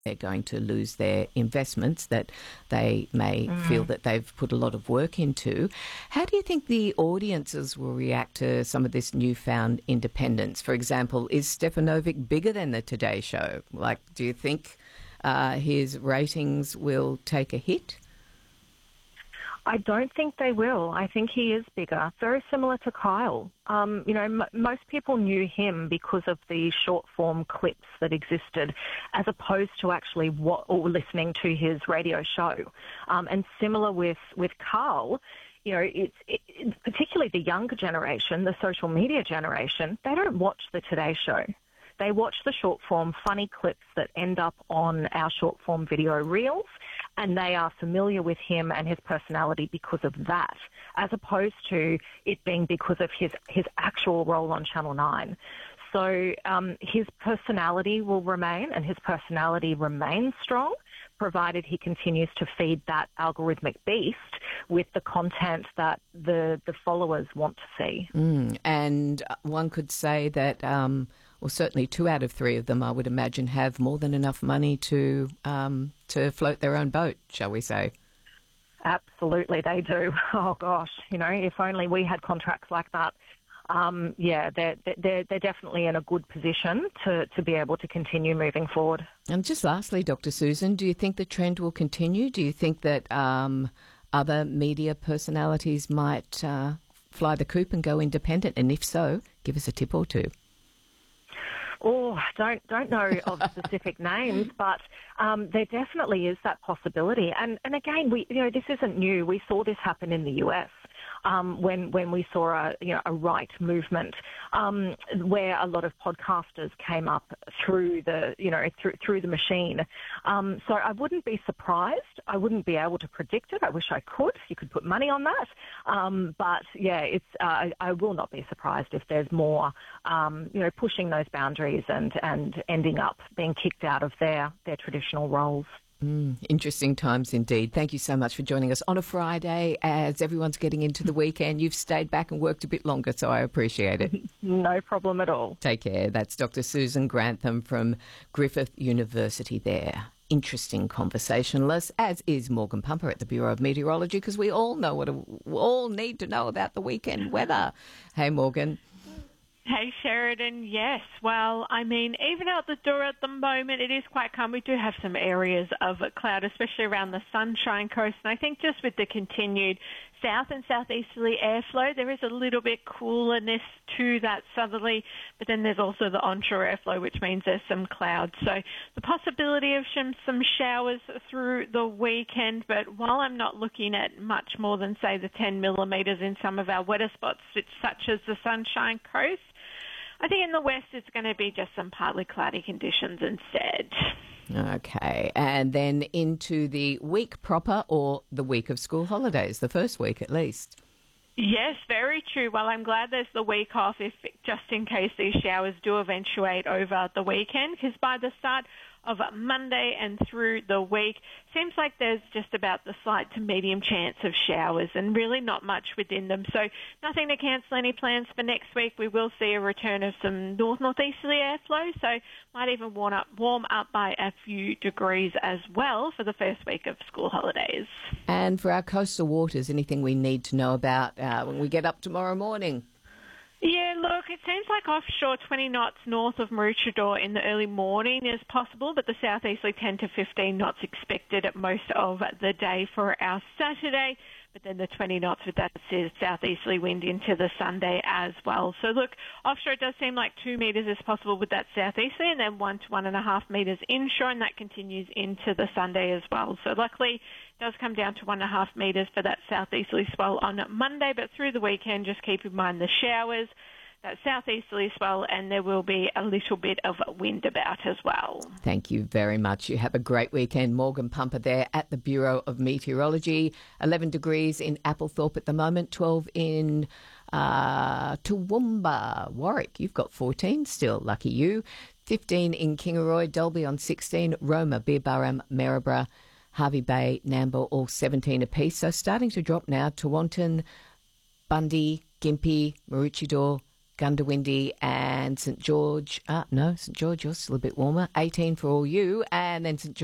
they're going to lose their investments that they may feel that they've put a lot of work into. How do you think the audiences will react to some of this newfound independence? For example, is Stefanovic bigger than the Today Show? Like, do you think his ratings will take a hit? I don't think they will. I think he is bigger, very similar to Kyle. Most people knew him because of the short-form clips that existed, as opposed to actually listening to his radio show. And similar with Carl, it's particularly the younger generation, the social media generation, they don't watch the Today Show. They watch the short-form funny clips that end up on our short-form video reels, and they are familiar with him and his personality because of that, as opposed to it being because of his actual role on Channel 9. So his personality will remain, and his personality remains strong, provided he continues to feed that algorithmic beast with the content that the followers want to see. And one could say that, well, certainly 2 out of 3 of them, I would imagine, have more than enough money to float their own boat, shall we say? Absolutely, they do. Oh gosh, if only we had contracts like that. They're definitely in a good position to be able to continue moving forward. And just lastly, Dr. Susan, do you think the trend will continue? Do you think that other media personalities might fly the coop and go independent? And if so, give us a tip or two. Oh, don't know of specific names, but there definitely is that possibility. And again, this isn't new. We saw this happen in the US when we saw a right movement where a lot of podcasters came up through the machine. So I wouldn't be surprised. I wouldn't be able to predict it. I wish I could. You could put money on that. But yeah, I will not be surprised if there's more pushing those boundaries and ending up being kicked out of their traditional roles. Interesting times indeed. Thank you so much for joining us on a Friday as everyone's getting into the weekend. You've stayed back and worked a bit longer, so I appreciate it. No problem at all. Take care. That's Dr. Susan Grantham from Griffith University there. Interesting conversationalist, as is Morgan Pumper at the Bureau of Meteorology, because we all know we all need to know about the weekend weather. Hey, Morgan. Hey, Sheridan. Yes. Well, I mean, even out the door at the moment, it is quite calm. We do have some areas of cloud, especially around the Sunshine Coast. And I think just with the continued south and southeasterly airflow, there is a little bit coolerness to that southerly, but then there's also the onshore airflow, which means there's some clouds. So the possibility of some showers through the weekend, but while I'm not looking at much more than, say, the 10 millimetres in some of our wetter spots, such as the Sunshine Coast, I think in the west it's going to be just some partly cloudy conditions instead. Okay, and then into the week proper, or the week of school holidays, the first week at least. Yes, very true. Well, I'm glad there's the week off, just in case these showers do eventuate over the weekend, because by the start of Monday and through the week, seems like there's just about the slight to medium chance of showers and really not much within them. So nothing to cancel any plans for next week. We will see a return of some northeasterly airflow, so might even warm up by a few degrees as well for the first week of school holidays. And for our coastal waters, anything we need to know about when we get up tomorrow morning? Yeah, look, it seems like offshore 20 knots north of Maroochydore in the early morning is possible, but the southeasterly 10 to 15 knots expected at most of the day for our Saturday. But then the 20 knots with that southeasterly wind into the Sunday as well. So look, offshore it does seem like 2 metres is possible with that southeasterly, and then 1 to 1.5 metres inshore, and that continues into the Sunday as well. So luckily it does come down to 1.5 metres for that southeasterly swell on Monday, but through the weekend just keep in mind the showers, that southeasterly swell, and there will be a little bit of wind about as well. Thank you very much. You have a great weekend. Morgan Pumper there at the Bureau of Meteorology. 11 degrees in Applethorpe at the moment, 12 in Toowoomba. Warwick, you've got 14 still, lucky you. 15 in Kingaroy, Dalby on 16, Roma, Beerburrum, Maryborough, Hervey Bay, Nambour, all 17 apiece. So starting to drop now, Tewantin, Bundy, Gympie, Maroochydore, Gundawindi and St George. No, St George, you're still a bit warmer. 18 for all you. And then St